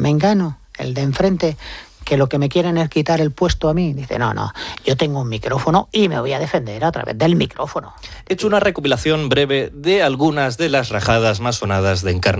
mengano, el de enfrente, que lo que me quieren es quitar el puesto a mí. Dice, no, yo tengo un micrófono y me voy a defender a través del micrófono. He hecho una recopilación breve de algunas de las rajadas más sonadas de Encarna.